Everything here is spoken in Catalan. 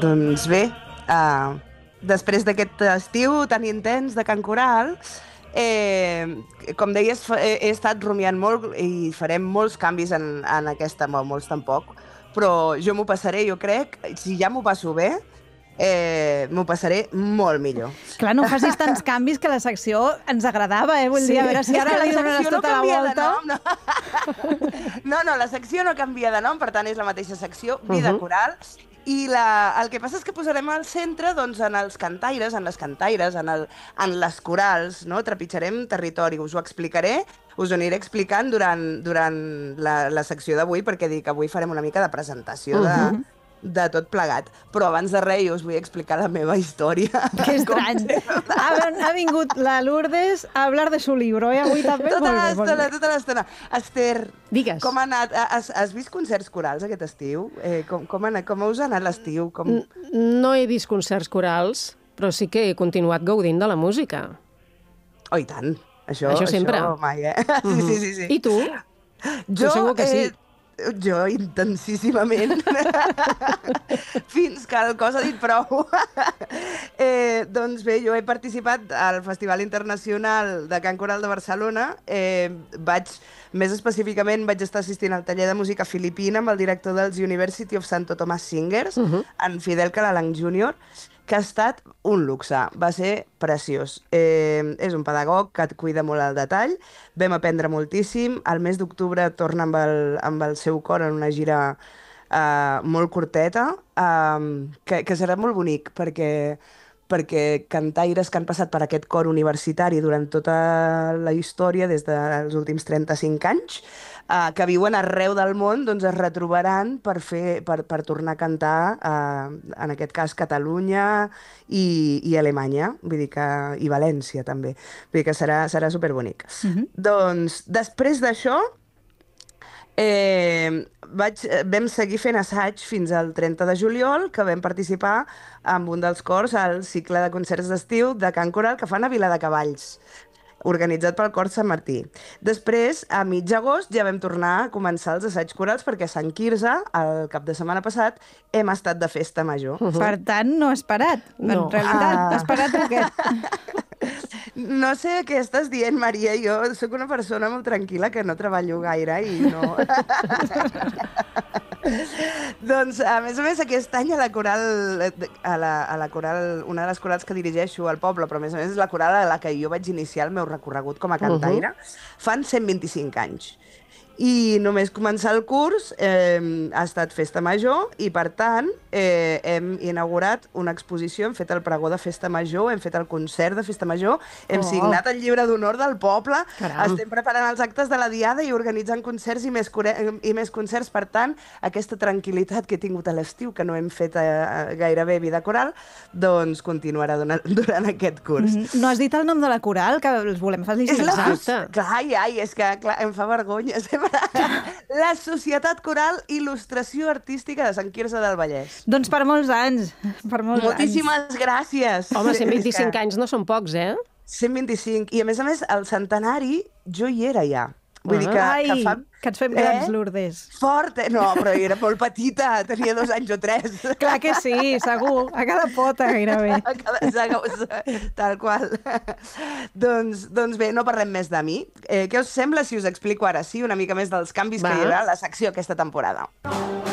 Doncs bé, després d'aquest estiu tan intens de Can Coral, com deies, he estat rumiant molt i farem molts canvis en aquesta, molts tampoc, però jo m'ho passaré, jo crec, si ja m'ho passo bé, m'ho passaré molt millor. Clar, no facis tants canvis que la secció ens agradava, Vull dir, a veure si ara li donaràs tota la volta. No, la secció no canvia de nom, per tant és la mateixa secció, Vida Coral, i el que passa és que posarem al centre doncs, en els cantaires, en les cantaires, en les corals, no? Trepitjarem territori, us ho explicaré, us ho aniré explicant durant la secció d'avui, perquè dic que avui farem una mica de presentació de tot plegat. Però abans de res us vull explicar la meva història. Que estrany. Ha vingut la Lourdes a hablar de su libro, Avui també. Tota l'estona. Esther, digues. Com ha anat? Has vist concerts corals aquest estiu? Com us ha anat l'estiu? No he vist concerts corals, però sí que he continuat gaudint de la música. Oh, i tant. Això sempre. Això mai, Sí. I tu? Jo segur que sí. Jo intensíssimament, fins que el cos ha dit prou. Doncs bé, jo he participat al Festival Internacional de Can Coral de Barcelona. Més específicament vaig estar assistint al taller de música filipina amb el director dels University of Santo Tomás Singers, en Fidel Calalang Jr., que ha estat un luxe, va ser preciós. És un pedagog que et cuida molt al detall, vam aprendre moltíssim, al mes d'octubre torna amb el seu cor en una gira molt curteta, que serà molt bonic, perquè cantaires que han passat per aquest cor universitari durant tota la història, des dels últims 35 anys, que viuen arreu del món, doncs es retrobaran per tornar a cantar, en aquest cas, Catalunya i Alemanya, vull dir que, i València també. Vull dir que serà superbonic. Doncs, després d'això, vam seguir fent assaig fins al 30 de juliol, que vam participar en un dels cors al cicle de concerts d'estiu de Can Coral que fan a Viladecavalls, organitzat pel Cor Sant Martí. Després, a mig agost, ja vam tornar a començar els assaigs corals perquè a Sant Quirze, el cap de setmana passat, hem estat de festa major. Per tant, no has parat. En realitat, has parat aquest. No sé què estàs dient, Maria. Jo sóc una persona molt tranquil·la que no treballo gaire i no... Doncs, a més, aquest any a la coral, una de les corals que dirigeixo al poble, però a més és la coral a la que jo vaig iniciar el meu recorregut com a cantaire, fan 125 anys. I només començar el curs ha estat festa major i, per tant, hem inaugurat una exposició, hem fet el pregó de festa major, hem fet el concert de festa major, hem signat el llibre d'honor del poble, estem preparant els actes de la diada i organitzant concerts i més concerts. Per tant, aquesta tranquil·litat que he tingut a l'estiu, que no hem fet gairebé vida coral, doncs continuarà durant aquest curs. No has dit el nom de la coral, que els volem felicitar. Clar, és que em fa vergonya. La Societat Coral Il·lustració Artística de Sant Quirze del Vallès. Doncs per molts anys. Moltíssimes gràcies. Home, 125 anys no són pocs, 125. I a més, el centenari, jo hi era ja. Vull dir que ens fem grans, Lourdes. Fort, no, però jo era molt petita, tenia 2 anys o 3. Clar que sí, segur, a cada pota gairebé. Tal qual. Doncs bé, no parlem més de mi. Què us sembla si us explico ara sí una mica més dels canvis que hi haurà a la secció aquesta temporada?